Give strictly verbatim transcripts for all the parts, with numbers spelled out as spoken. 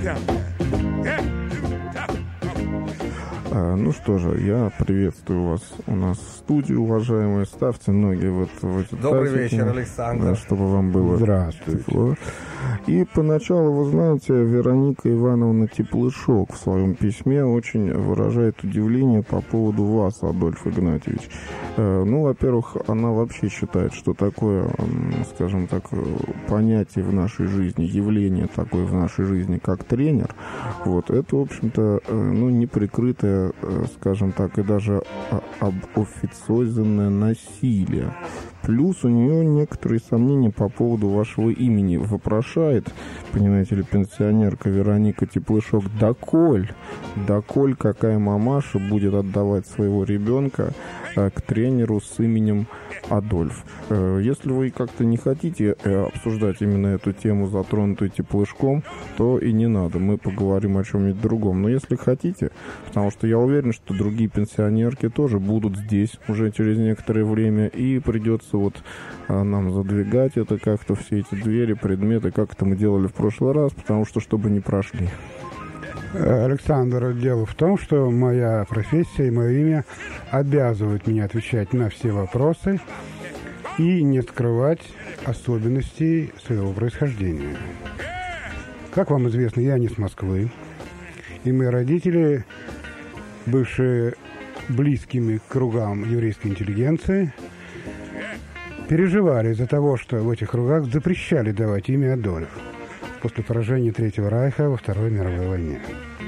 Ну что же, я приветствую вас у нас в студии, уважаемые. Ставьте ноги вот в эти Добрый тазики, вечер, Александр. Да, чтобы вам было Здравствуйте. тепло. И поначалу, вы знаете, Вероника Ивановна Теплышок в своем письме очень выражает удивление по поводу вас, Адольф Игнатьевич. Ну, во-первых, она вообще считает, что такое, скажем так, понятие в нашей жизни, явление такое в нашей жизни, как тренер, вот, это, в общем-то, ну, неприкрытое, скажем так, и даже обофициозенное насилие. Плюс у нее некоторые сомнения по поводу вашего имени. Вопрошает, понимаете ли, пенсионерка Вероника Теплышок, доколь, доколь какая мамаша будет отдавать своего ребенка э, к тренеру с именем Адольф. Э, если вы как-то не хотите э, обсуждать именно эту тему, затронутую Теплышком, то и не надо. Мы поговорим о чем-нибудь другом. Но если хотите, потому что я уверен, что другие пенсионерки тоже будут здесь уже через некоторое время, и придется вот а, нам задвигать это как-то, все эти двери, предметы, как это мы делали в прошлый раз, потому что чтобы не прошли. Александр, дело в том, что моя профессия и мое имя обязывают меня отвечать на все вопросы и не скрывать особенностей своего происхождения. Как вам известно, я не с Москвы, и мои родители, бывшие близкими к кругам еврейской интеллигенции, переживали из-за того, что в этих кругах запрещали давать имя Адольф после поражения Третьего Райха во Второй мировой войне.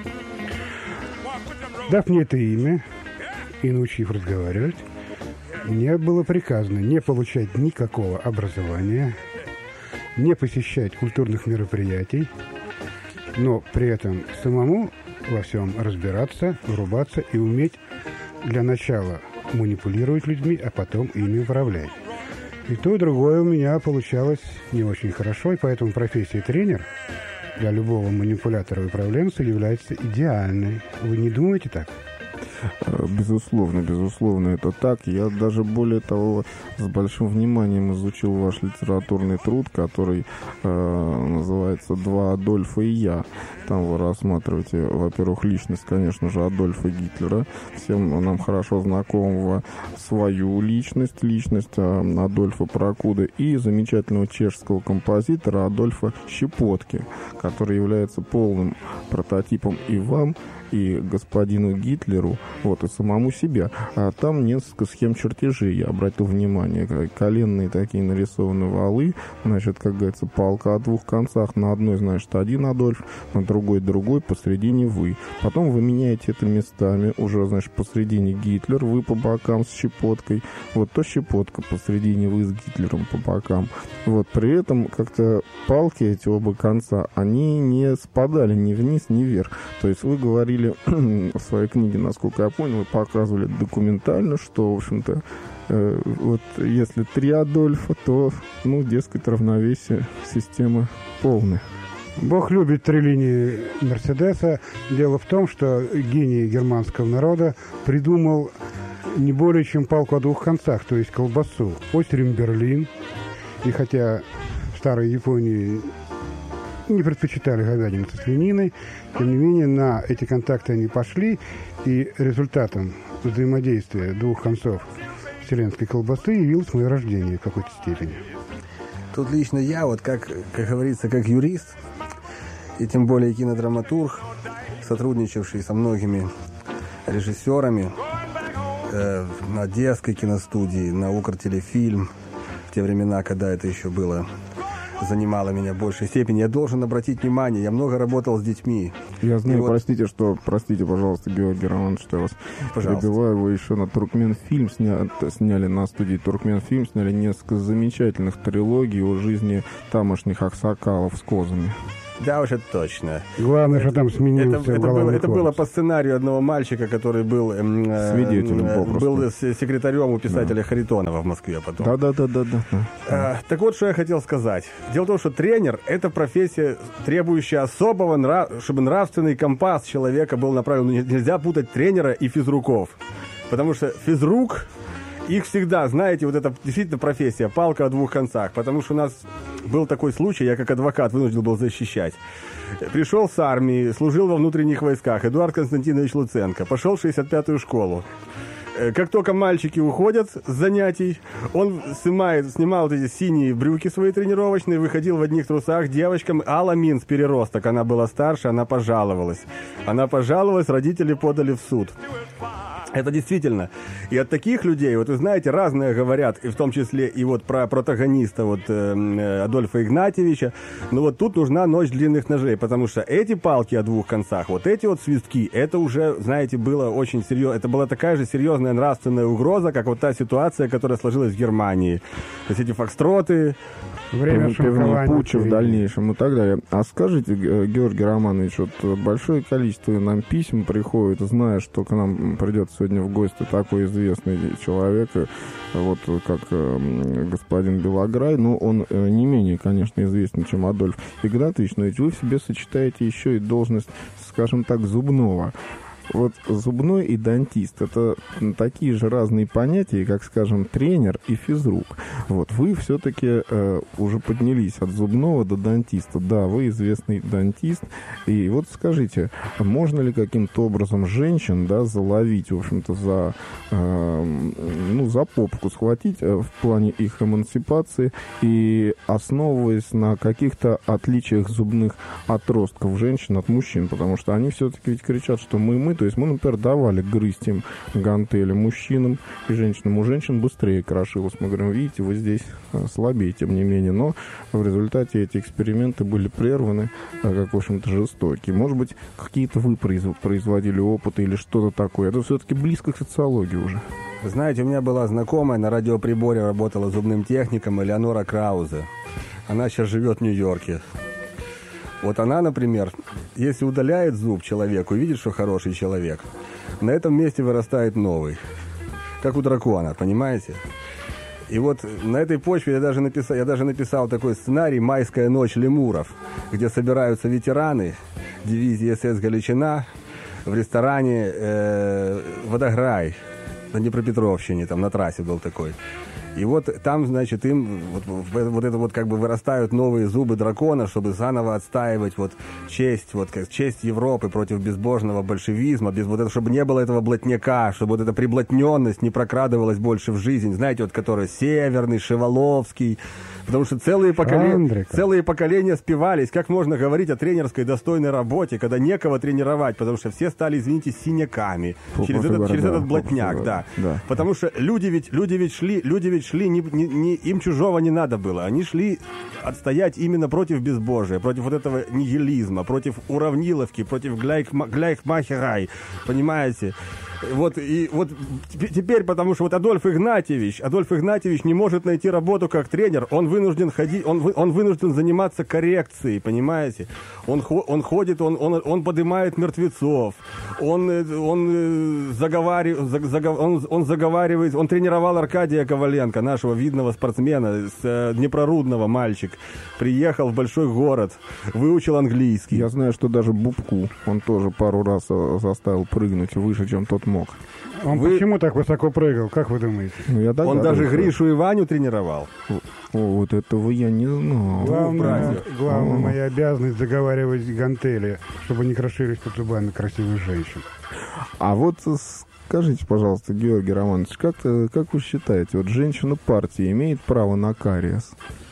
Дав мне это имя и научив разговаривать, мне было приказано не получать никакого образования, не посещать культурных мероприятий, но при этом самому во всем разбираться, врубаться и уметь для начала манипулировать людьми, а потом ими управлять. И то, и другое у меня получалось не очень хорошо, и поэтому профессия тренер для любого манипулятора и управленца является идеальной. Вы не думаете так? Безусловно, безусловно, это так. Я даже, более того, с большим вниманием изучил ваш литературный труд, который э, называется «Два Адольфа и я». Там вы рассматриваете, во-первых, личность, конечно же, Адольфа Гитлера, всем нам хорошо знакомого, свою личность, личность э, Адольфа Прокуда, и замечательного чешского композитора Адольфа Щепотки, который является полным прототипом и вам, и господину Гитлеру, вот, и самому себе. А там несколько схем чертежей, я обратил внимание, коленные такие нарисованы валы, значит, как говорится, палка о двух концах, на одной, значит, один Адольф, на другой другой, посредине вы. Потом вы меняете это местами, уже, значит, посредине Гитлер, вы по бокам с Щепоткой, вот, то Щепотка посредине, вы с Гитлером по бокам. Вот, при этом как-то палки, эти оба конца, они не спадали ни вниз, ни вверх. То есть вы говорили в своей книге, насколько я понял, и показывали документально, что, в общем-то, э, вот если три Адольфа, то, ну, дескать, равновесие системы полная. Бог любит три линии Мерседеса. Дело в том, что гений германского народа придумал не более чем палку о двух концах, то есть колбасу. Острим-Берлин. И хотя в старой Японии не предпочитали говядину со свининой, тем не менее на эти контакты они пошли, и результатом взаимодействия двух концов вселенской колбасы явилось мое рождение в какой-то степени. Тут лично я, вот как, как говорится, как юрист, и тем более кинодраматург, сотрудничавший со многими режиссерами э, на Одесской киностудии, на Укртелефильм, в те времена, когда это еще было, занимало меня в большей степени. Я должен обратить внимание, я много работал с детьми. Я знаю, вот... простите, что, простите, пожалуйста, Георгий Романович, что я вас Пожалуйста. перебиваю. Вы еще на Туркменфильм сня... сняли, на студии Туркменфильм сняли несколько замечательных трилогий о жизни тамошних аксакалов с козами. Да, уж это точно. Главное, что там сменился это, это, было, это было по сценарию одного мальчика, который был, э, свидетелем, э, был секретарем у писателя да. Харитонова в Москве потом. Да, да, да, да, да. А, так вот, что я хотел сказать. Дело в том, что тренер – это профессия, требующая особого, нрав... чтобы нравственный компас человека был направлен. Нельзя путать тренера и физруков. Потому что физрук их всегда, знаете, вот это действительно профессия, палка о двух концах, потому что у нас был такой случай, я как адвокат вынужден был защищать. Пришел с армии, служил во внутренних войсках, Эдуард Константинович Луценко, пошел в шестьдесят пятую школу. Как только мальчики уходят с занятий, он снимает, снимал вот эти синие брюки свои тренировочные, выходил в одних трусах девочкам. Алла Минц, переросток, она была старше, она пожаловалась. Она пожаловалась, родители подали в суд. Это действительно. И от таких людей, вот вы знаете, разные говорят, и в том числе и вот про протагониста вот, э, Адольфа Игнатьевича. Но вот тут нужна ночь длинных ножей, потому что эти палки о двух концах, вот эти вот свистки, это уже, знаете, было очень серьезно. Это была такая же серьезная нравственная угроза, как вот та ситуация, которая сложилась в Германии. То есть эти фокстроты, время пивные путчи в дальнейшем и так далее. А скажите, Георгий Романович, вот большое количество нам писем приходит, зная, что к нам придет сегодня в гости такой известный человек, вот как э, господин Белограй, но он э, не менее, конечно, известен, чем Адольф Игнатьевич, но ведь вы в себе сочетаете еще и должность, скажем так, зубного. Вот зубной и дантист — это такие же разные понятия, как, скажем, тренер и физрук. Вот вы все-таки э, уже поднялись от зубного до дантиста. Да, вы известный дантист. И вот скажите, можно ли каким-то образом женщин, да, заловить, в общем-то, за, э, ну, за попку схватить э, в плане их эмансипации и основываясь на каких-то отличиях зубных отростков женщин от мужчин? Потому что они все-таки ведь кричат, что мы, мы, то есть мы, например, давали грызть им гантели мужчинам и женщинам. У женщин быстрее крошилось. Мы говорим, видите, вы здесь слабее, тем не менее. Но в результате эти эксперименты были прерваны, как, в общем-то, жестокие. Может быть, какие-то вы производили опыты или что-то такое. Это все-таки близко к социологии уже. Знаете, у меня была знакомая, на радиоприборе работала зубным техником, Элеонора Краузе. Она сейчас живет в Нью-Йорке. Вот она, например, если удаляет зуб человеку, видит, что хороший человек, на этом месте вырастает новый. Как у дракона, понимаете? И вот на этой почве я даже написал, я даже написал такой сценарий «Майская ночь лемуров», где собираются ветераны дивизии СС «Галичина» в ресторане э, «Водограй» на Днепропетровщине, там на трассе был такой. И вот там, значит, им вот, вот это вот как бы вырастают новые зубы дракона, чтобы заново отстаивать вот честь, вот как честь Европы против безбожного большевизма, без вот этого, чтобы не было этого блатняка, чтобы вот эта приблотненность не прокрадывалась больше в жизнь, знаете, вот который Северный, Шеваловский, потому что целые поколения, целые поколения спивались, как можно говорить о тренерской достойной работе, когда некого тренировать, потому что все стали, извините, синяками через этот, через этот блатняк, да. да. Потому что люди ведь, люди ведь шли, люди ведь шли, не, не, не, им чужого не надо было. Они шли отстоять именно против безбожия, против вот этого нигилизма, против уравниловки, против гляйхмахерай, понимаете? Вот, и вот теперь, потому что вот Адольф Игнатьевич, Адольф Игнатьевич не может найти работу как тренер, он вынужден ходить, он, он вынужден заниматься коррекцией, понимаете? Он, он ходит, он, он, он поднимает мертвецов, он, он, заговаривает, он, он заговаривает, он тренировал Аркадия Коваленко, нашего видного спортсмена, с Днепрорудного мальчик, приехал в большой город, выучил английский. Я знаю, что даже Бубку он тоже пару раз заставил прыгнуть выше, чем тот мог. Он вы... почему так высоко прыгал, как вы думаете? Ну, я он даже Гришу и Ваню тренировал. О, вот этого я не знал. Главное, главное моя обязанность заговаривать гантели, чтобы не крошились под зубами красивых женщин. А вот скажите, пожалуйста, Георгий Романович, как, как вы считаете, вот женщина партии имеет право на кариес?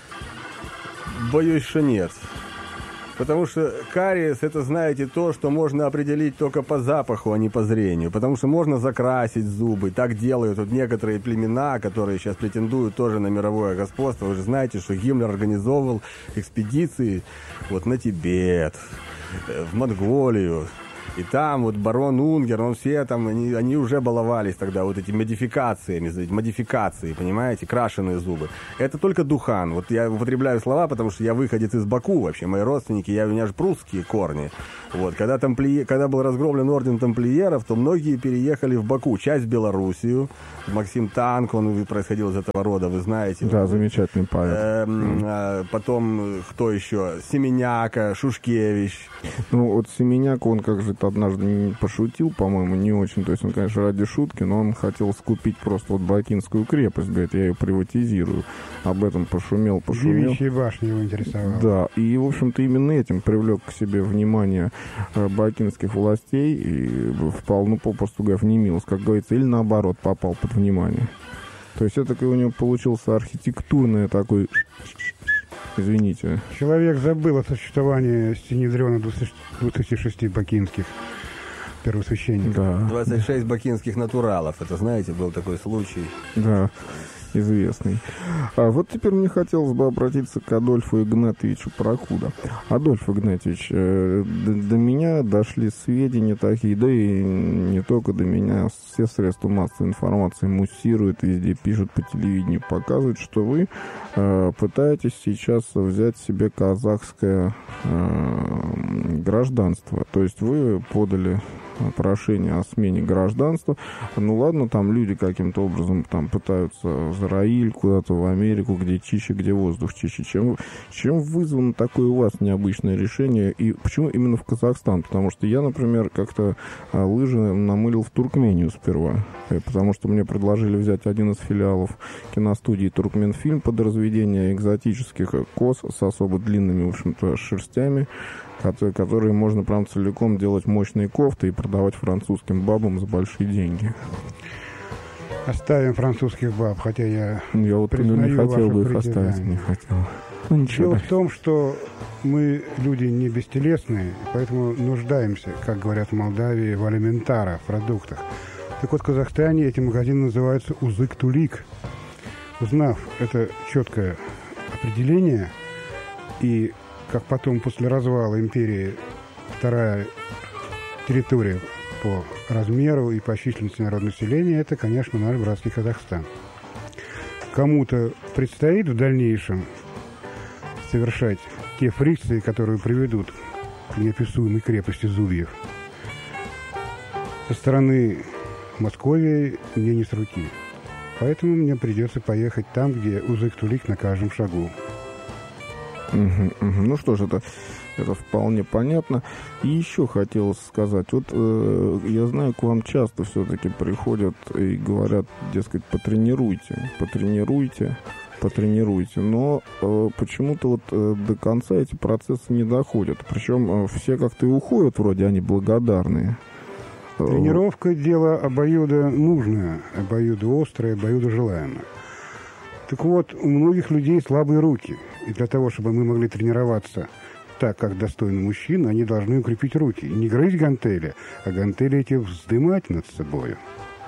Боюсь, что нет. Потому что кариес, это, знаете, то, что можно определить только по запаху, а не по зрению. Потому что можно закрасить зубы. Так делают вот некоторые племена, которые сейчас претендуют тоже на мировое господство. Вы же знаете, что Гиммлер организовывал экспедиции вот на Тибет, в Монголию. И там вот барон Унгер, он все там, они, они уже баловались тогда вот этими модификациями, модификации, понимаете, крашеные зубы. Это только духан. Вот я употребляю слова, потому что я выходец из Баку вообще, мои родственники, я, у меня же прусские корни. Вот, когда, тамплие, когда был разгромлен орден тамплиеров, то многие переехали в Баку, часть в Белоруссию. Максим Танк, он происходил из этого рода, вы знаете. Да, вот. Замечательный поэт. Эм, а, потом, кто еще? Семеняка, Шушкевич. Ну, вот Семеняк, он как же как-то однажды пошутил, по-моему, не очень. То есть он, конечно, ради шутки, но он хотел скупить просто вот Бакинскую крепость. Говорит, я ее приватизирую. Об этом пошумел, пошумел. Девичья башня его интересовала. Да, и, в общем-то, именно этим привлек к себе внимание бакинских властей и впал, ну, попросту говоря, в немилость, как говорится, или наоборот, попал под внимание. То есть это у него получился архитектурный такой... Извините. Человек забыл о существовании Синедрена двадцати шести бакинских первосвященников. Да. двадцать шесть бакинских натуралов. Это, знаете, был такой случай. Да, известный. А вот теперь мне хотелось бы обратиться к Адольфу Игнатьевичу Прокуда. Адольф Игнатьевич, э, до, до меня дошли сведения такие, да и не только до меня, все средства массовой информации муссируют, везде пишут, по телевидению показывают, что вы э, пытаетесь сейчас взять себе казахское э, гражданство. То есть вы подали прошение о смене гражданства. Ну ладно, там люди каким-то образом там пытаются в Израиль, куда-то в Америку, где чище, где воздух чище. Чем, чем вызвано такое у вас необычное решение? И почему именно в Казахстан? Потому что я, например, как-то лыжи намылил в Туркмению сперва. Потому что мне предложили взять один из филиалов киностудии «Туркменфильм» под разведение экзотических коз с особо длинными, в общем-то, шерстями, которые можно прям целиком делать мощные кофты и продавать французским бабам за большие деньги. Оставим французских баб, хотя я Я вот признаю не хотел бы их притязание. оставить, не хотел. Ну, ничего. Дело в том, что мы люди не бестелесные, поэтому нуждаемся, как говорят в Молдавии, в алиментара, в продуктах. Так вот, в Казахстане эти магазины называются «Узык-Тулик». Узнав это четкое определение, и как потом после развала империи вторая территория по размеру и по численности народного населения, это, конечно, наш братский Казахстан. Кому-то предстоит в дальнейшем совершать те фрикции, которые приведут к неописуемой крепости зубьев. Со стороны Московии мне не с руки. Поэтому мне придется поехать там, где Узык-Тулик на каждом шагу. Угу, угу. Ну что ж, это, это вполне понятно. И еще хотелось сказать, вот э, я знаю, к вам часто все-таки приходят и говорят, дескать, потренируйте, потренируйте, потренируйте. Но э, почему-то вот э, до конца эти процессы не доходят. Причем э, все как-то и уходят, вроде они благодарные. Тренировка – дело обоюдо нужное, обоюдо острое, обоюдо желаемое. Так вот, у многих людей слабые руки. И для того, чтобы мы могли тренироваться так, как достойный мужчина, они должны укрепить руки. Не грызть гантели, а гантели эти вздымать над собой.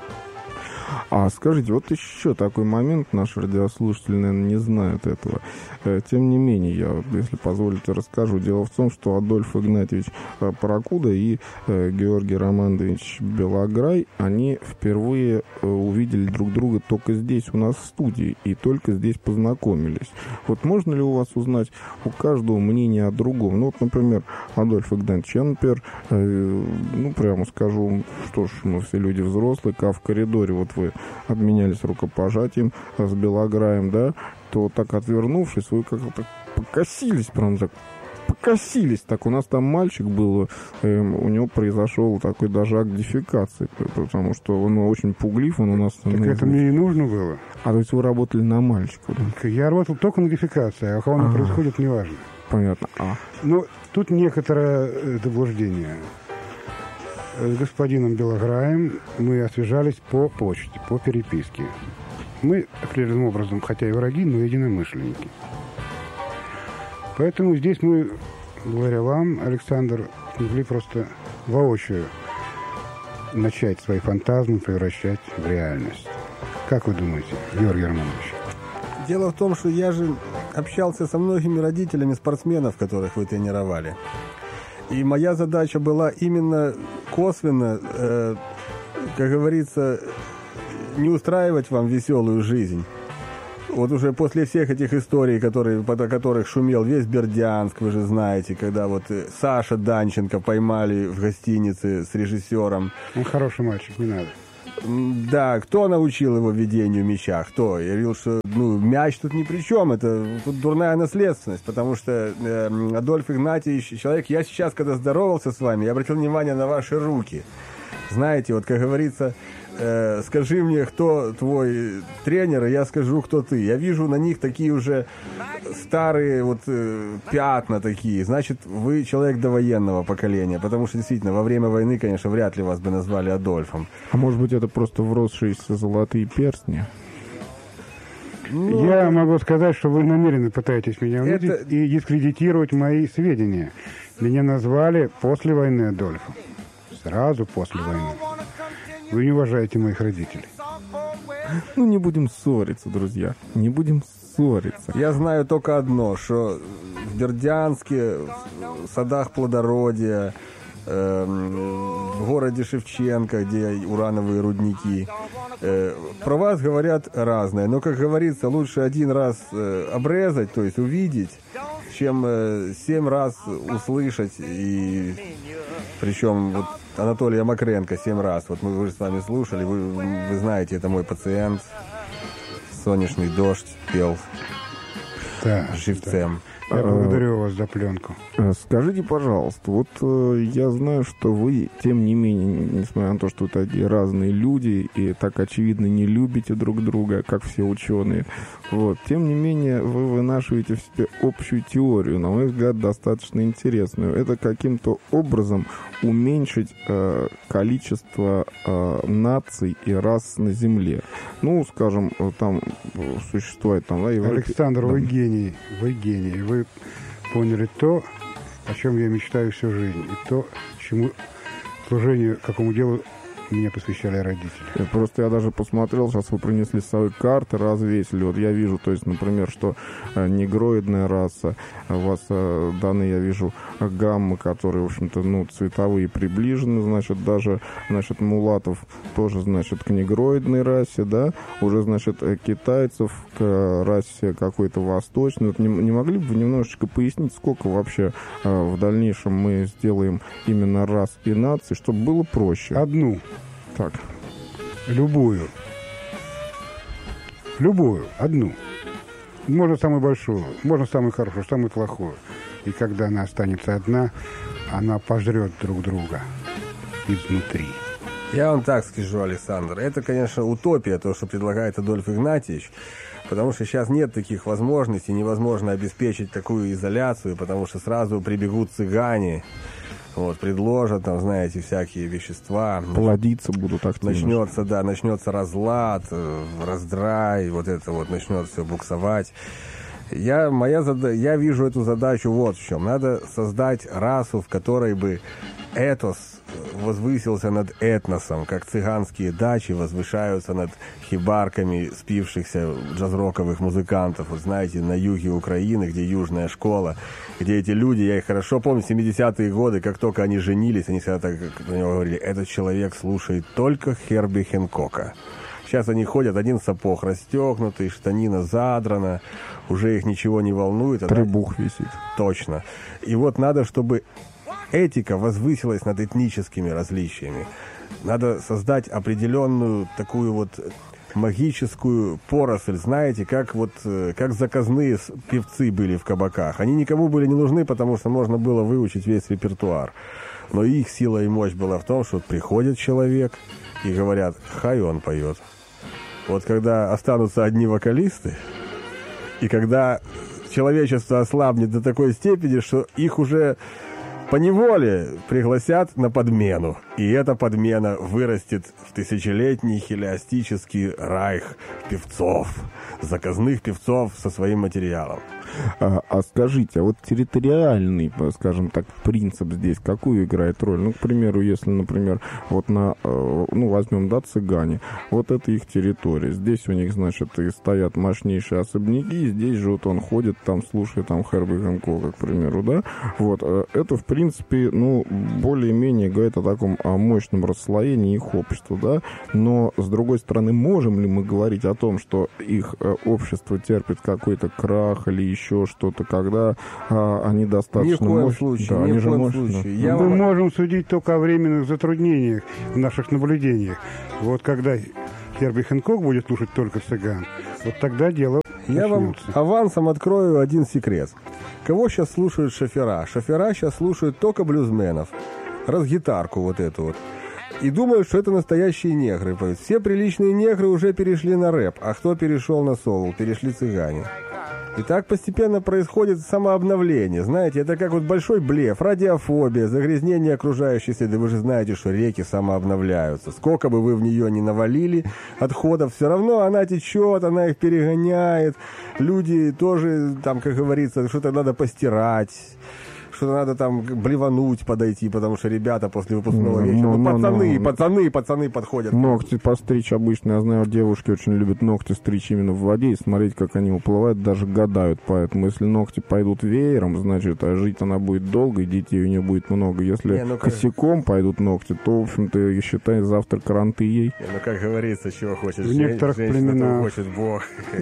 А скажите, вот еще такой момент, наши радиослушатели, наверное, не знают этого. Тем не менее, я, если позволите, расскажу. Дело в том, что Адольф Игнатьевич Прокуда и Георгий Романович Белограй, они впервые увидели друг друга только здесь, у нас в студии, и только здесь познакомились. Вот можно ли у вас узнать у каждого мнение о другом? Ну, вот, например, Адольф Игнатьевич, я, например, ну, прямо скажу, что ж, мы все люди взрослые, а в коридоре вот вы обменялись рукопожатием с Белограем, да, то так отвернувшись, вы как-то покосились, прям так, покосились. Так у нас там мальчик был, э, у него произошел такой даже акт дефекации, потому что он очень пуглив, он у нас... Так ну, это мне и нужно было. А то есть вы работали на мальчика? Да? Я работал только на дефекации, а у кого она происходит, неважно. Понятно. А. Но тут некоторое заблуждение. С господином Белограем мы освежались по почте, по переписке. Мы, определенным образом, хотя и враги, но единомышленники. Поэтому здесь мы, благодаря вам, Александр, смогли просто воочию начать свои фантазмы превращать в реальность. Как вы думаете, Георгий Романович? Дело в том, что я же общался со многими родителями спортсменов, которых вы тренировали. И моя задача была именно косвенно, э, как говорится, не устраивать вам веселую жизнь. Вот уже после всех этих историй, которые, по которых шумел весь Бердянск, вы же знаете, когда вот Саша Данченко поймали в гостинице с режиссером. Он хороший мальчик, не надо. Да, кто научил его ведению мяча? Кто? Я говорил, что ну, мяч тут ни при чем, это тут дурная наследственность, потому что э, Адольф Игнатьевич, человек, я сейчас, когда здоровался с вами, я обратил внимание на ваши руки. Знаете, вот, как говорится, э, скажи мне, кто твой тренер, и я скажу, кто ты. Я вижу на них такие уже старые вот э, пятна такие. Значит, вы человек довоенного поколения, потому что, действительно, во время войны, конечно, вряд ли вас бы назвали Адольфом. А может быть, это просто вросшиеся золотые перстни? Ну, я это... могу сказать, что вы намеренно пытаетесь меня унизить это... и дискредитировать мои сведения. Меня назвали после войны Адольфом. Сразу после войны. Вы не уважаете моих родителей. Ну, не будем ссориться, друзья. Не будем ссориться. Я знаю только одно, что в Бердянске, в садах плодородия, э, в городе Шевченко, где урановые рудники, э, про вас говорят разное. Но, как говорится, лучше один раз э, обрезать, то есть увидеть, чем э, семь раз услышать. И причем вот Анатолия Макренко семь раз. Вот мы уже с вами слушали, вы, вы знаете, это мой пациент. «Солнечный дождь» пел да, живцем. Да. Я благодарю вас за пленку. Скажите, пожалуйста, вот э, я знаю, что вы, тем не менее, несмотря на то, что вы такие разные люди и так очевидно не любите друг друга, как все ученые, вот, тем не менее вы вынашиваете в себе общую теорию, на мой взгляд, достаточно интересную. Это каким-то образом уменьшить э, количество э, наций и рас на Земле. Ну, скажем, там существует там... Да, Европе... Александр, да. вы гений, вы гений, вы поняли то, о чем я мечтаю всю жизнь, и то, чему служению, какому делу меня посвящали родители. Просто я даже посмотрел, сейчас вы принесли свои карты, развесили. Вот я вижу, то есть, например, что э, негроидная раса, у вас э, даны, я вижу, гаммы, которые, в общем-то, ну, цветовые приближены, значит, даже, значит, мулатов тоже, значит, к негроидной расе, да, уже, значит, китайцев к расе какой-то восточной. Вот не, не могли бы вы немножечко пояснить, сколько вообще э, в дальнейшем мы сделаем именно рас и наций, чтобы было проще? Одну. Так. Любую. Любую. Одну. Можно самую большую, можно самую хорошую, самую плохую. И когда она останется одна, она пожрет друг друга изнутри. Я вам так скажу, Александр, это, конечно, утопия, то, что предлагает Адольф Игнатьевич, потому что сейчас нет таких возможностей, невозможно обеспечить такую изоляцию, потому что сразу прибегут цыгане, вот, предложат, там, знаете, всякие вещества. Плодиться будут активно. Начнется, да, начнется разлад, раздрай, вот это вот, начнет все буксовать. Я, моя зада... я вижу эту задачу вот в чем. Надо создать расу, в которой бы этос возвысился над этносом, как цыганские дачи возвышаются над хибарками спившихся джаз-роковых музыкантов. Вот знаете, на юге Украины, где южная школа, где эти люди, я их хорошо помню, семидесятые годы, как только они женились, они всегда так про него говорили: этот человек слушает только Херби Хэнкока. Сейчас они ходят, один сапог расстегнутый, штанина задрана, уже их ничего не волнует. Требух висит. Точно. И вот надо, чтобы этика возвысилась над этническими различиями. Надо создать определенную такую вот магическую поросль, знаете, как вот как заказные певцы были в кабаках. Они никому были не нужны, потому что можно было выучить весь репертуар. Но их сила и мощь была в том, что приходит человек и говорят: хай он поет. Вот когда останутся одни вокалисты, и когда человечество ослабнет до такой степени, что их уже поневоле пригласят на подмену. И эта подмена вырастет в тысячелетний хелиастический райх певцов, заказных певцов со своим материалом. А, а скажите, а вот территориальный, скажем так, принцип здесь какую играет роль? Ну, к примеру, если, например, вот на, ну, возьмем, да, цыгане, вот это их территория. Здесь у них, значит, и стоят мощнейшие особняки, здесь же вот он ходит, там, слушает, там, Херби Хэнкока, к примеру, да? Вот, это, в принципе, ну, более-менее говорит о таком о мощном расслоении их общества, да? Но, с другой стороны, можем ли мы говорить о том, что их общество терпит какой-то крах или еще что-то, когда а, они достаточно ни в коем мощные. случае, Да, ни они в же коем мощные. случае. Я Мы вам- можем судить только о временных затруднениях в наших наблюдениях. Вот когда Херби Хэнкок будет слушать только цыган, вот тогда дело Я вам начнется. авансом открою один секрет. Кого сейчас слушают шофера? Шофера сейчас слушают только блюзменов. Разгитарку вот эту вот. И думают, что это настоящие негры поют. Все приличные негры уже перешли на рэп. А кто перешел на соул? Перешли цыгане. И так постепенно происходит самообновление. Знаете, это как вот большой блеф, радиофобия, загрязнение окружающей среды. Вы же знаете, что реки самообновляются. Сколько бы вы в нее ни навалили отходов, все равно она течет, она их перегоняет. Люди тоже, там, как говорится, что-то надо постирать. Что надо там блевануть, подойти, потому что ребята после выпускного Ну, вечера, ну, ну, пацаны, ну, пацаны, пацаны подходят. Ногти постричь обычно, я знаю, девушки очень любят ногти стричь именно в воде и смотреть, как они уплывают, даже гадают. Поэтому если ногти пойдут веером, значит, а жить она будет долго, и детей у нее будет много. Если Не, ну как- косяком пойдут ногти, то, в общем-то, считай, завтра кранты ей. Не, ну, как говорится, чего хочет В жен- некоторых женщина, племенах- того хочет Бог.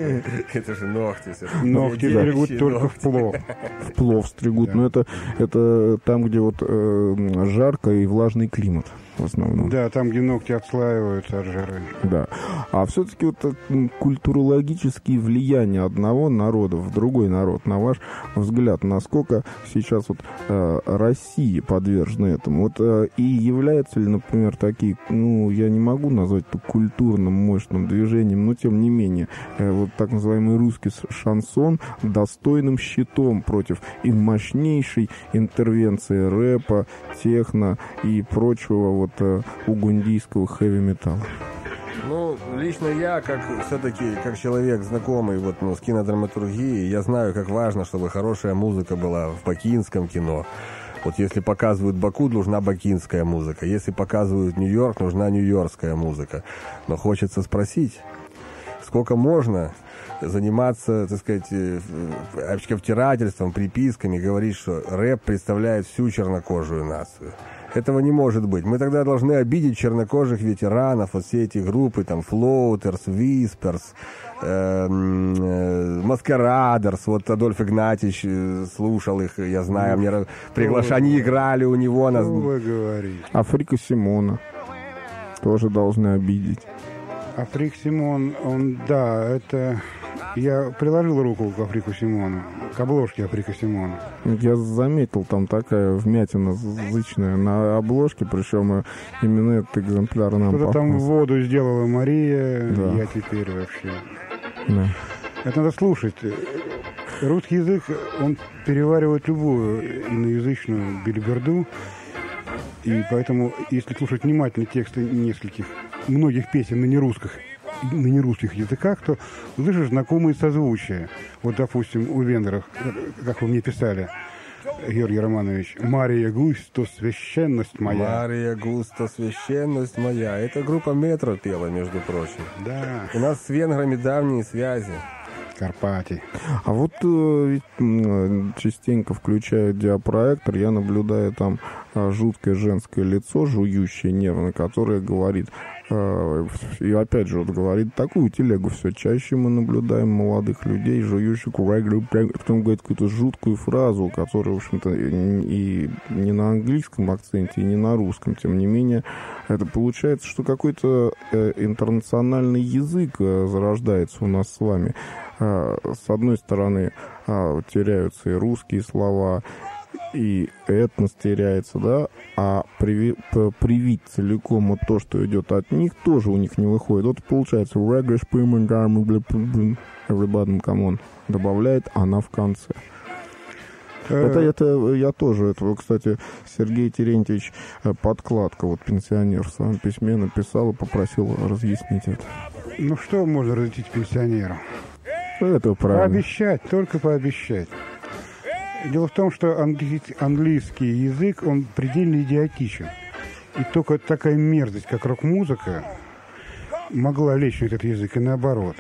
Это же ногти. все. Ногти Девичьи берегут только ногти. в плов. В плов стригут. Да. Но это, это там, где вот э, жарко и влажный климат в основном. Да, там, где ногти отслаиваются от жары. Да. А все-таки вот э, м, культурологические влияния одного народа в другой народ, на ваш взгляд, насколько сейчас вот э, Россия подвержена этому? Вот э, и являются ли, например, такие, ну, я не могу назвать это культурным мощным движением, но тем не менее, э, вот так называемый русский с- шансон достойным щитом против и мощнейшей интервенции рэпа, техно и прочего вот э, угундийского хэви-металла. Ну, лично я, как все-таки, как человек знакомый вот, ну, с кинодраматургией, я знаю, как важно, чтобы хорошая музыка была в бакинском кино. Вот если показывают Баку, нужна бакинская музыка. Если показывают Нью-Йорк, нужна нью-йоркская музыка. Но хочется спросить, сколько можно заниматься, так сказать, э, э, втирательством, приписками, говорить, что рэп представляет всю чернокожую нацию. Этого не может быть. Мы тогда должны обидеть чернокожих ветеранов, вот все эти группы, там, Floaters, Whispers, э, э, Masqueraders, вот Адольф Игнатьевич э, слушал их, я знаю, мне раз- приглашали, они играли у него. На... Что вы говорите? Африка Симона тоже должны обидеть. Африк Симон, он, да, это... Я приложил руку к Африку Симону, к обложке Африка Симона. Я заметил, там такая вмятина зычная на обложке, причем именно этот экземпляр нам Что-то там в попался. воду сделала Мария, Да. я теперь вообще... Да. Это надо слушать. Русский язык, он переваривает любую иноязычную билиберду. И поэтому, если слушать внимательно тексты нескольких, многих песен на нерусских, на нерусских языках, то слышишь знакомые созвучия. Вот, допустим, у венгров, как вы мне писали, Георгий Романович, «Мария Густо, священность моя». Мария Густо, священность моя. Это группа Метро пела, между прочим. Да, У нас с венграми давние связи. Карпати. А вот э, ведь, м, частенько включая диапроектор, я наблюдаю там э, жуткое женское лицо, жующее нервно, которое говорит, э, и опять же вот говорит такую телегу все чаще мы наблюдаем молодых людей, жующих, потом говорит какую-то жуткую фразу, которая, в общем-то, и не на английском акценте, и не на русском, тем не менее, это получается, что какой-то э, интернациональный язык э, зарождается у нас с вами. С одной стороны, теряются и русские слова, и этнос теряется, да, а приви- п- привить целиком вот то, что идет от них, тоже у них не выходит. Вот получается, everybody come on, добавляет она в конце. Это, это я тоже, это, кстати, Сергей Терентьевич Подкладка, вот пенсионер, в своем письме написал и попросил разъяснить это. Ну что можно разъяснить пенсионеру? Это правильно. Пообещать, только пообещать. Дело в том, что англи- английский язык, он предельно идиотичен. И только такая мерзость, как рок-музыка, могла лечь на этот язык, и наоборот.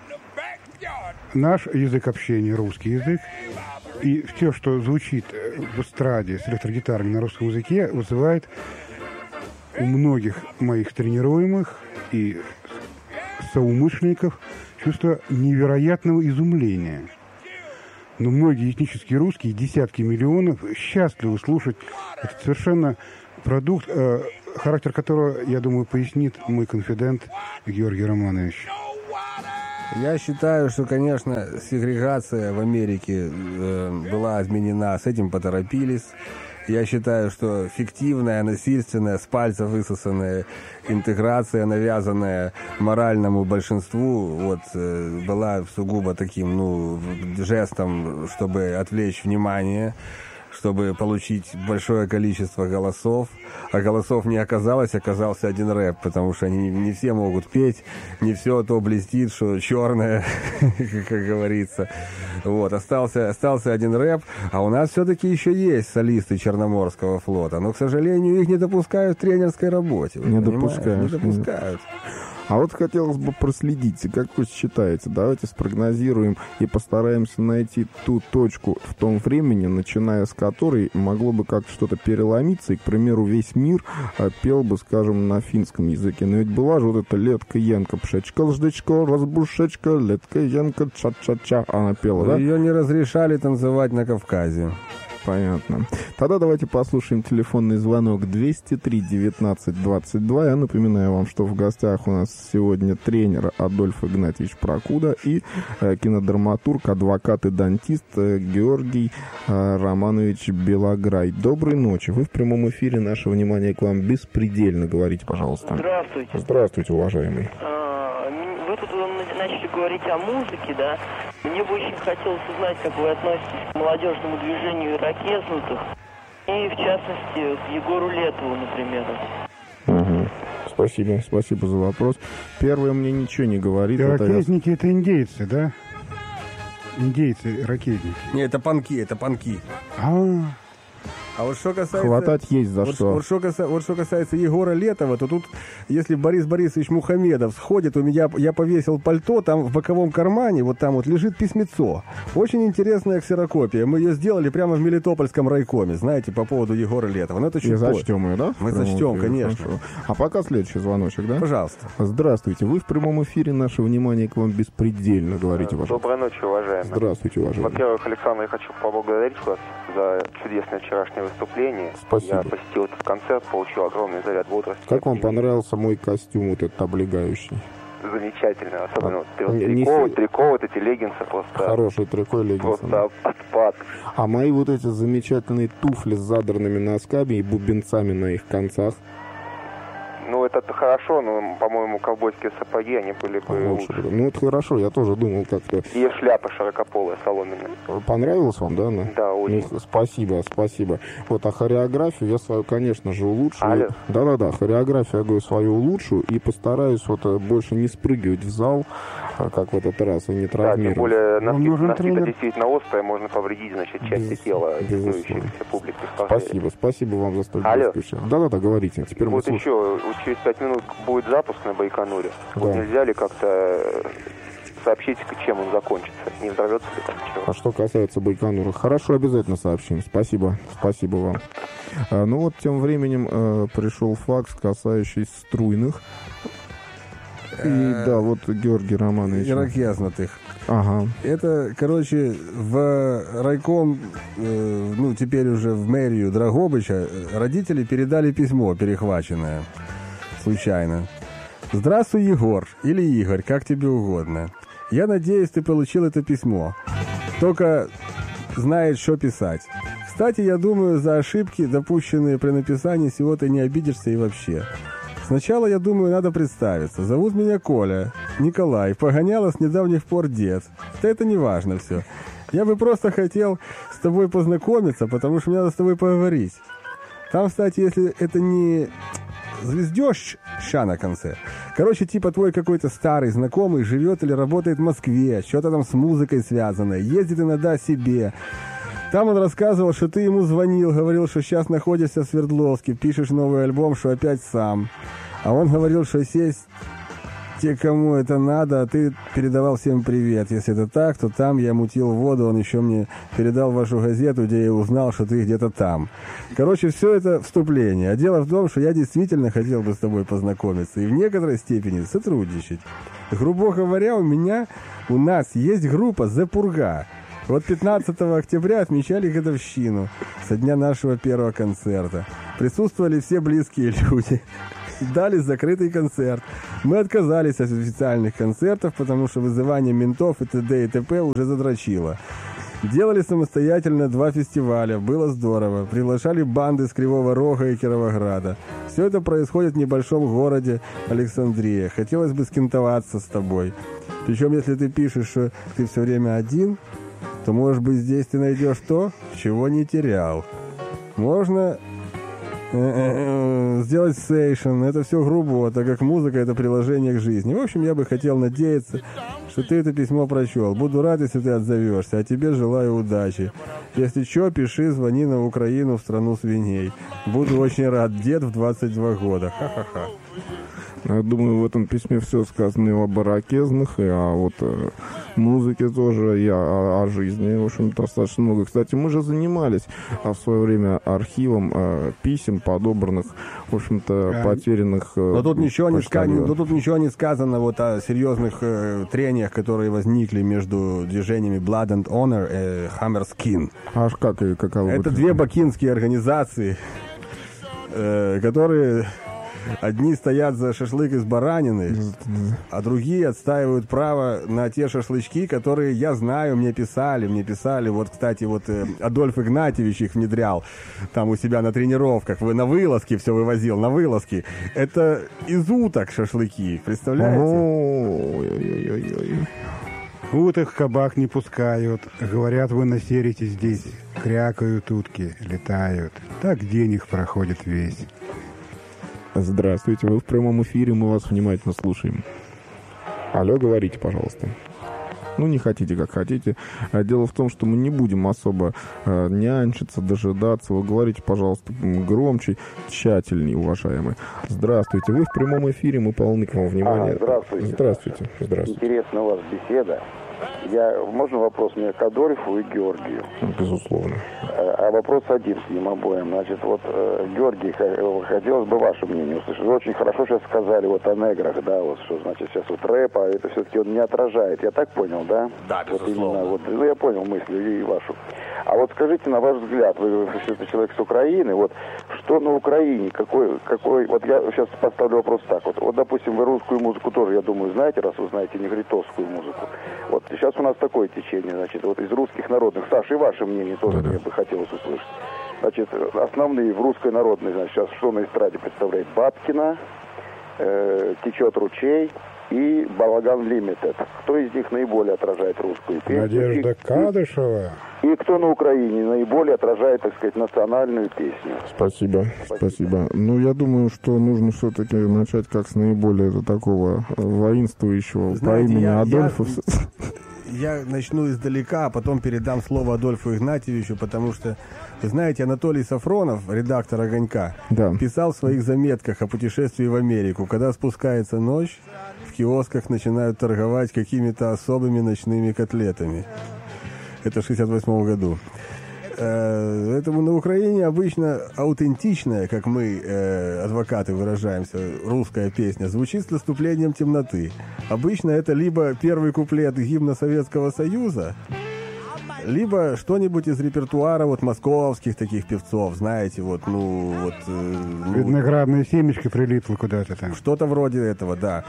Наш язык общения, русский язык, и все, что звучит в эстраде с электрогитарами на русском языке, вызывает у многих моих тренируемых и соумышленников чувство невероятного изумления. но многие этнические русские, десятки миллионов, счастливы слушать этот совершенно продукт, э, характер которого, я думаю, пояснит мой конфидент Георгий Романович. Я считаю, что, конечно, сегрегация в Америке э, была отменена, с этим поторопились. Я считаю, что фиктивная, насильственная, с пальца высосанная интеграция, навязанная моральному большинству, вот, э, была сугубо таким, ну, жестом, чтобы отвлечь внимание, чтобы получить большое количество голосов. А голосов не оказалось, оказался один рэп, потому что они не все могут петь, не все то блестит, что черное, как говорится. Вот, остался, остался один рэп, а у нас все-таки еще есть солисты Черноморского флота, но, к сожалению, их не допускают в тренерской работе. Не допускают. Не допускают. А вот хотелось бы проследить, как вы считаете, давайте спрогнозируем и постараемся найти ту точку в том времени, начиная с которой могло бы как-то что-то переломиться, и, к примеру, весь мир а, пел бы, скажем, на финском языке. Но ведь была же вот эта Летка Янка, пшечка, ждечко, разбушечка, Летка Янка, ча-ча-ча, она пела, да? Ее не разрешали танцевать на Кавказе. Понятно. Тогда давайте послушаем телефонный звонок двести три девятнадцать двадцать два. Я напоминаю вам, что в гостях у нас сегодня тренер Адольф Игнатьевич Прокуда и э, кинодраматург, адвокат и дантист э, Георгий э, Романович Белограй. Доброй ночи. Вы в прямом эфире. Наше внимание к вам беспредельно. Говорите, пожалуйста. Здравствуйте. Здравствуйте, уважаемый. Вы тут начали говорить о музыке, да? Мне бы очень хотелось узнать, как вы относитесь к молодежному движению ирокезнутых, и, в частности, к Егору Летову, например. Угу. Спасибо, спасибо за вопрос. Первое мне ничего не говорит. Ирокезники — это, я... это индейцы, да? Индейцы, ирокезники. Не, это панки, это панки. А-а-а. А вот что касается... Хватать есть за вот, что. Вот что, касается, вот что касается Егора Летова, то тут, если Борис Борисович Мухамедов сходит, у меня, я повесил пальто, там в боковом кармане, вот там вот лежит письмецо. Очень интересная ксерокопия. Мы ее сделали прямо в Мелитопольском райкоме, знаете, по поводу Егора Летова. Но это чуть И зачтем ее, да? Мы зачтем, конечно. Хорошо. А пока следующий звоночек, да? Пожалуйста. Здравствуйте. Вы в прямом эфире. Наше внимание к вам беспредельно. Говорите, пожалуйста. Доброй ночи, уважаемые. Здравствуйте, уважаемые. Во-первых, Александр, я хочу поблагодарить вас за чудесное вчерашнее выступление. Спасибо. Я посетил этот концерт, получил огромный заряд бодрости. Как вам понравился мой костюм, вот этот облегающий? Замечательно. Особенно вот, а, трико, не... трико, вот эти леггинсы просто... Хороший трико и леггинсы. Просто да. отпад. А мои вот эти замечательные туфли с задранными носками и бубенцами на их концах? Ну, это хорошо, но, по-моему, ковбойские сапоги, они были бы а, лучше. лучше. Ну, это хорошо, я тоже думал как-то... И шляпа широкополая, соломенная. Понравилось вам, да? Она? Да, очень. Ну, спасибо, спасибо. Вот, а хореографию я свою, конечно же, улучшую. Алло. Да-да-да, хореографию, я говорю, свою улучшую и постараюсь вот больше не спрыгивать в зал, как в этот раз, и не травмировать. Да, тем более носки, носки тренер... действительно острые, можно повредить, значит, части Без... тела интересующейся публики. Спасибо, спасибо вам за столь Алло. близкую. Да-да-да, говорите. Теперь вот мы еще, через пять минут будет запуск на Байконуре. Да. Вот нельзя ли как-то сообщить, чем он закончится? Не взорвется ли там чего? А что касается Байконура, хорошо, обязательно сообщим. Спасибо, спасибо вам. А, ну вот, тем временем э, пришел факс, касающийся струйных. И да, вот Георгий Романович. Ирокезнутых. Ага. Это, короче, в райком, э, ну, теперь уже в мэрию Драгобыча родители передали письмо, перехваченное случайно. «Здравствуй, Егор, или Игорь, как тебе угодно. Я надеюсь, ты получил это письмо. Только знаешь, что писать. Кстати, я думаю, за ошибки, допущенные при написании всего, ты не обидишься и вообще. Сначала, я думаю, надо представиться. Зовут меня Коля, Николай, погоняла с недавних пор дед. Да это не важно все. Я бы просто хотел с тобой познакомиться, потому что мне надо с тобой поговорить. Там, кстати, если это не звездеж ща на конце. Короче, типа твой какой-то старый знакомый живет или работает в Москве, что-то там с музыкой связанное, ездит иногда себе. Там он рассказывал, что ты ему звонил, говорил, что сейчас находишься в Свердловске, пишешь новый альбом, что опять сам. А он говорил, что сесть те, кому это надо, а ты передавал всем привет. Если это так, то там я мутил воду, он еще мне передал вашу газету, где я узнал, что ты где-то там. Короче, все это вступление. А дело в том, что я действительно хотел бы с тобой познакомиться и в некоторой степени сотрудничать. Грубо говоря, у меня, у нас есть группа «The Purga». Вот пятнадцатого октября отмечали годовщину со дня нашего первого концерта. Присутствовали все близкие люди. Дали закрытый концерт. Мы отказались от официальных концертов, потому что вызывание ментов и т.д. и т.п. уже задрочило. Делали самостоятельно два фестиваля. Было здорово. Приглашали банды с Кривого Рога и Кировограда. Все это происходит в небольшом городе Александрия. Хотелось бы скинтоваться с тобой. Причем, если ты пишешь, что ты все время один, то, может быть, здесь ты найдешь то, чего не терял. Можно сделать сейшн. Это все грубо, так как музыка — это приложение к жизни. В общем, я бы хотел надеяться, что ты это письмо прочел. Буду рад, если ты отзовешься. А тебе желаю удачи. Если что, пиши, звони на Украину, в страну свиней. Буду очень рад. Дед в двадцать два года. Ха-ха-ха. Я думаю, в этом письме все сказано и об иракезных, и о вот, э, музыке тоже, и о, о жизни, в общем, достаточно много. Кстати, мы же занимались а, в свое время архивом э, писем, подобранных, в общем-то, а, потерянных. Э, но, тут ничего не ска... но тут ничего не сказано вот о серьезных э, трениях, которые возникли между движениями Blood and Honor и Hammerskin. Аж как и каково? Это две бакинские организации, э, которые... Одни стоят за шашлык из баранины, а другие отстаивают право на те шашлычки, которые, я знаю, мне писали, мне писали. Вот, кстати, вот э, Адольф Игнатьевич их внедрял там у себя на тренировках, вы на вылазки все вывозил, на вылазки. Это из уток шашлыки, представляете? Ой-ой-ой-ой-ой. Уток в кабак не пускают. Говорят, вы насерите здесь. Крякают утки, летают. Так день их проходит весь. Здравствуйте, вы в прямом эфире, мы вас внимательно слушаем. Алло, говорите, пожалуйста. Ну, не хотите, как хотите. Дело в том, что мы не будем особо э, нянчиться, дожидаться. Вы говорите, пожалуйста, громче, тщательнее, уважаемые. Здравствуйте, вы в прямом эфире, мы полны к вам внимания. А, здравствуйте. Здравствуйте. Здравствуйте. Интересна у вас беседа. Я, можно вопрос мне к Адольфу и Георгию? Безусловно. А вопрос один к ним обоим. Значит, вот, Георгий, хотелось бы ваше мнение услышать. Вы очень хорошо сейчас сказали вот о неграх, да, вот что значит сейчас вот рэп, а это все-таки он не отражает. Я так понял, да? Да, Вот безусловно. именно, вот, ну, я понял мысль и вашу. А вот скажите, на ваш взгляд, вы все-таки человек с Украины, вот что на Украине, какой, какой, вот я сейчас поставлю вопрос так, вот, вот, допустим, вы русскую музыку тоже, я думаю, знаете, раз вы знаете негритовскую музыку. Вот сейчас у нас такое течение, значит, вот из русских народных. Саша, и ваше мнение тоже мне бы хотелось услышать. Значит, основные в русской народной, значит, сейчас что на эстраде представляет? Бабкина, э, «Течет ручей» и «Балаган Лимитед». Кто из них наиболее отражает русскую песню? Надежда и, Кадышева. И кто на Украине наиболее отражает, так сказать, национальную песню? Спасибо, спасибо. спасибо. Ну, я думаю, что нужно все-таки начать как с наиболее такого воинствующего. Знаете, по имени я, Адольфа. Я, я начну издалека, а потом передам слово Адольфу Игнатьевичу, потому что, вы знаете, Анатолий Сафронов, редактор «Огонька», да. писал в своих заметках о путешествии в Америку. Когда спускается ночь, в киосках начинают торговать какими-то особыми ночными котлетами. Это в шестьдесят восьмом году. Поэтому на Украине обычно аутентичная, как мы, э, адвокаты, выражаемся, русская песня звучит с наступлением темноты. Обычно это либо первый куплет гимна Советского Союза, либо что-нибудь из репертуара вот московских таких певцов, знаете, вот, ну, вот... Э, ну, Виноградная семечка прилипла куда-то там. Что-то вроде этого, да.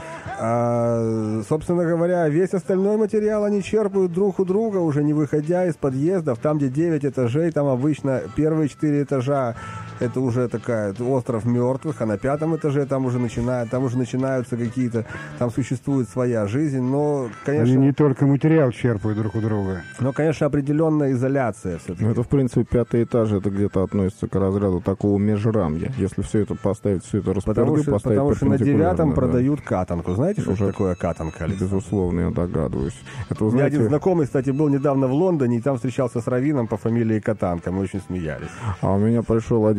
А, собственно говоря, весь остальной материал они черпают друг у друга, уже не выходя из подъездов. Там, где девять этажей, там обычно первые четыре этажа это уже такая остров мертвых, а на пятом этаже там уже начинают, там уже начинаются какие-то, там существует своя жизнь, но, конечно... Они не только материал черпают друг у друга. Но, конечно, определенная изоляция все-таки. Это, в принципе, пятый этаж, это где-то относится к разряду такого межрамья. Если все это поставить, все это распорядить, потому что, поставить потому что на девятом да. продают катанку. Знаете, что уже такое катанка, Алексей? Безусловно, я догадываюсь. Это, У меня знаете... один знакомый, кстати, был недавно в Лондоне, и там встречался с раввином по фамилии Катанка. Мы очень смеялись. А у меня пришел один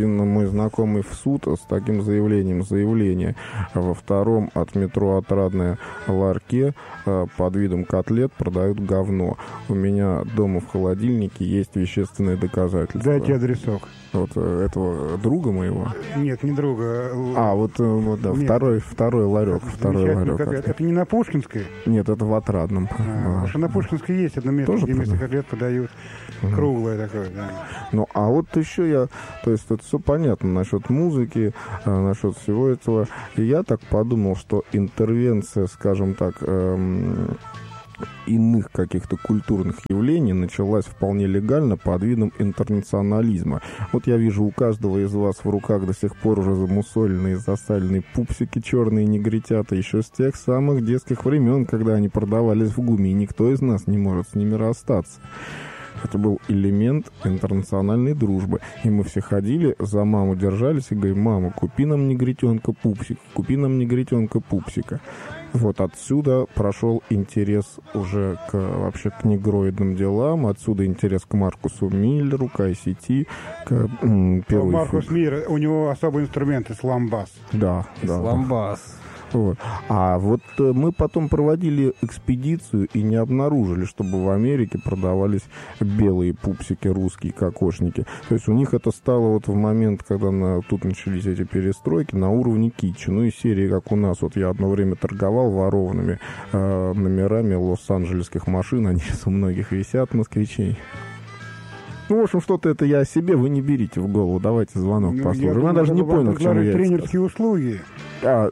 один мой знакомый в суд с таким заявлением. Заявление. Во втором от метро Отрадное ларьке под видом котлет продают говно. У меня дома в холодильнике есть вещественные доказательства. Дайте адресок. Вот этого друга моего? Нет, не друга. А, вот, вот да, второй, второй ларек. Второй ларек. Это, это не на Пушкинской? Нет, это в Отрадном. А, а. Потому что на Пушкинской есть одно место, тоже где вместо котлет подают mm-hmm. круглое такое, да. Ну, а вот еще я, то есть это все понятно насчет музыки, насчет всего этого. И я так подумал, что интервенция, скажем так, эм, иных каких-то культурных явлений началась вполне легально под видом интернационализма. Вот я вижу у каждого из вас в руках до сих пор уже замусоленные, засаленные пупсики, черные негритята, еще с тех самых детских времен, когда они продавались в ГУМе, и никто из нас не может с ними расстаться. Это был элемент интернациональной дружбы. И мы все ходили, за маму держались и говорим: мама, купи нам негритенка пупсик, купи нам негритенка пупсика. Вот отсюда прошел интерес уже к, вообще к негроидным делам, отсюда интерес к Маркусу Миллеру, к ай си ти, к м, первой... Маркус Миллер, у него особый инструмент, исламбас. Да, да. Исламбас. Вот. А вот э, мы потом проводили экспедицию и не обнаружили, чтобы в Америке продавались белые пупсики, русские кокошники. То есть у них это стало вот в момент, когда на, тут начались эти перестройки, на уровне китча. Ну и серии, как у нас. Вот я одно время торговал ворованными э, номерами лос-анджелесских машин. Они сейчас у многих висят, москвичей. Ну, в общем, что-то это я о себе, вы не берите в голову. Давайте звонок ну, послушаем. Я, я даже не понял, к чему я тренерские услуги. А...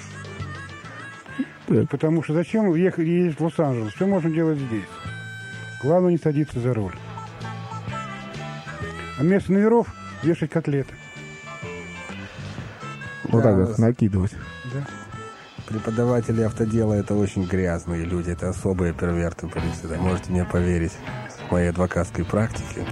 Потому что зачем ехать ездить в Лос-Анджелес? Что можно делать здесь? Главное не садиться за руль. А вместо номеров вешать котлеты. Вот да, так вот накидывать. Да. Преподаватели автодела — это очень грязные люди. Это особые перверты полиции. Да, можете мне поверить в моей адвокатской практике.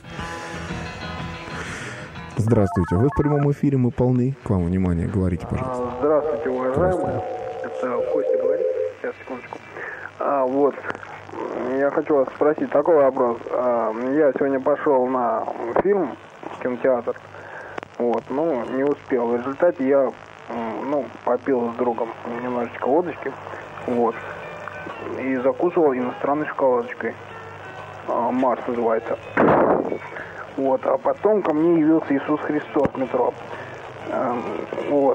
Здравствуйте. Вы в прямом эфире, мы полны. К вам внимание. Говорите, пожалуйста. Здравствуйте, уважаемые. Это Костя говорит. Сейчас, секундочку. А, вот. Я хочу вас спросить такой вопрос. А, я сегодня пошел на фильм в кинотеатр. Вот, ну, не успел. В результате я, ну, попил с другом немножечко водочки. Вот. И закусывал иностранной шоколадочкой. А, Марс называется. Вот. А потом ко мне явился Иисус Христос в метро. А, вот.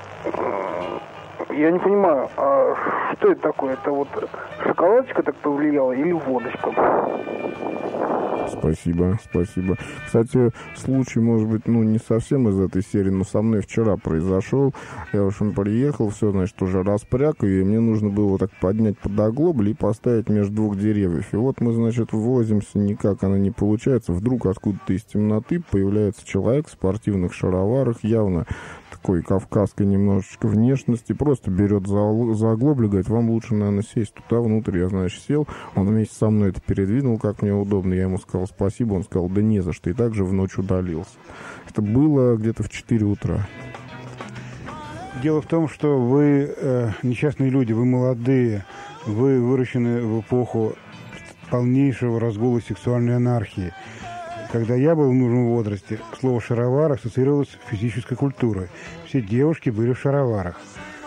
Я не понимаю, а что это такое? Это вот шоколадочка так повлияла или водочка? Спасибо, спасибо. Кстати, случай, может быть, ну, не совсем из этой серии, но со мной вчера произошел. Я, в общем, приехал, все, значит, уже распряг, и мне нужно было так поднять под оглобль и поставить между двух деревьев. И вот мы, значит, возимся, никак она не получается. Вдруг откуда-то из темноты появляется человек в спортивных шароварах, явно такой кавказской немножечко внешности, просто берет за, за оглоблю, говорит: вам лучше, наверное, сесть туда внутрь. Я, значит, сел, он вместе со мной это передвинул, как мне удобно. Я ему сказал спасибо, он сказал: да не за что, и также в ночь удалился. Это было где-то в четыре утра. Дело в том, что вы э, несчастные люди, вы молодые, вы выращены в эпоху полнейшего разгула сексуальной анархии. Когда я был в нужном возрасте, слово «шаровар» ассоциировалось с физической культурой. Все девушки были в шароварах.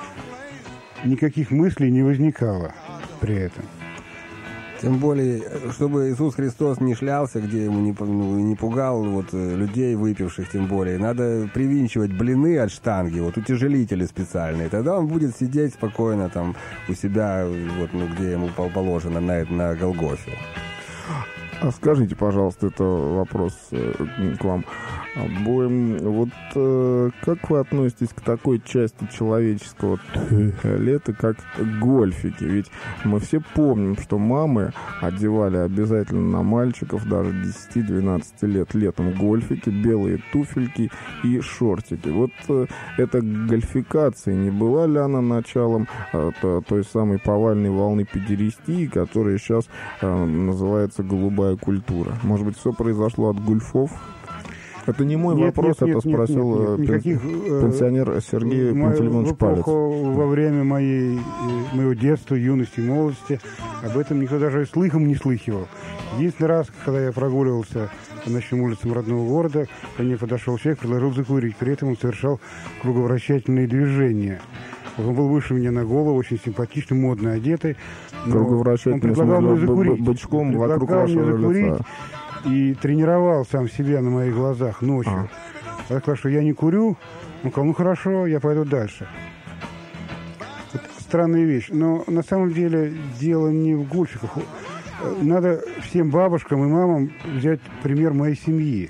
Никаких мыслей не возникало при этом. Тем более, чтобы Иисус Христос не шлялся, где ему не, не пугал вот, людей выпивших, тем более, надо привинчивать блины от штанги, вот утяжелители специальные. Тогда он будет сидеть спокойно там у себя, вот, ну, где ему положено, на, на Голгофе. А скажите, пожалуйста, это вопрос э, к вам обоим. Вот э, как вы относитесь к такой части человеческого туалета, как гольфики? Ведь мы все помним, что мамы одевали обязательно на мальчиков даже десяти-двенадцати лет летом гольфики, белые туфельки и шортики. Вот э, эта гольфикация, не была ли она началом э, той самой повальной волны педерастии, которая сейчас э, называется голубая культура? Может быть, все произошло от гульфов? Это не мой нет, вопрос, нет, это нет, спросил нет, нет, нет. Никаких, пенсионер Сергей Пантелеймонович Палец. Во время моей, моего детства, юности, молодости об этом никто даже слыхом не слыхивал. Единственный раз, когда я прогуливался по ночным улицам родного города, ко мне подошел человек, предложил закурить. При этом он совершал круговращательные движения. Он был выше меня на голову, очень симпатичный, модно одетый. Круговращательные, он предлагал мне закурить. Бычком вокруг вашего лица. И тренировал сам себя на моих глазах ночью. А. Я сказал, что я не курю. Он сказал, ну хорошо, я пойду дальше. Это странная вещь. Но на самом деле дело не в гульщиках. Надо всем бабушкам и мамам взять пример моей семьи.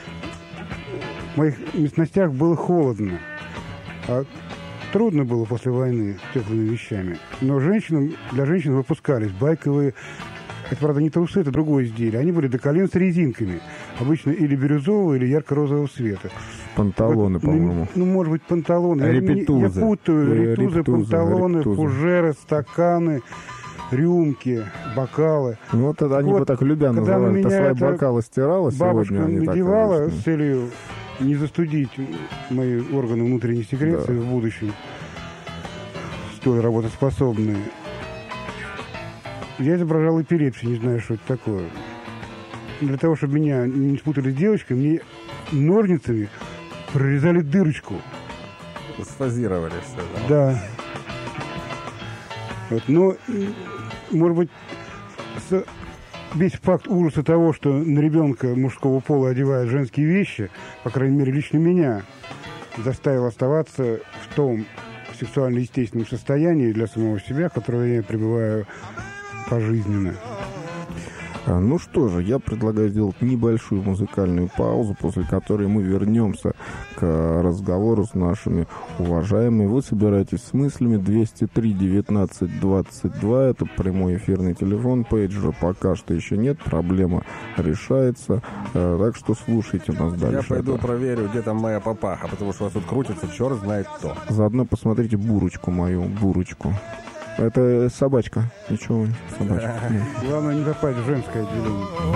В моих местностях было холодно. А трудно было после войны с теплыми вещами. Но женщинам, для женщин выпускались байковые. Это, правда, не трусы, это другое изделие. Они были до колен с резинками. Обычно или бирюзового, или ярко-розового цвета. Панталоны, вот, по-моему. Ну, может быть, панталоны. Репетузы. Я, я путаю. Репетузы, Репетузы, панталоны, репетузы. Фужеры, стаканы, рюмки, бокалы. Ну, вот это они вот, бы так любя называли. Ты свои бокалы стирала бабушка сегодня? Бабушка надевала с целью не застудить мои органы внутренней секреции, да, в будущем. Столь работоспособные. Я изображал эпилепсию, не знаю, что это такое. Для того, чтобы меня не спутали с девочкой, мне ножницами прорезали дырочку. Сфазировали все, да? Да. Вот, но, может быть, с, весь факт ужаса того, что на ребенка мужского пола одевают женские вещи, по крайней мере, лично меня, заставил оставаться в том сексуально-естественном состоянии для самого себя, в котором я пребываю пожизненно. Ну что же, я предлагаю сделать небольшую музыкальную паузу, после которой мы вернемся к разговору с нашими уважаемыми. Вы собираетесь с мыслями. Двести три девятнадцать двадцать два, это прямой эфирный телефон. Пейджера пока что еще нет, проблема решается. Так что слушайте нас дальше. Я пойду это... проверю, где там моя папаха, потому что у вас тут крутится черт знает кто. Заодно посмотрите бурочку мою, бурочку. Это собачка. Ничего, собачка. Главное не попасть в женское отделение.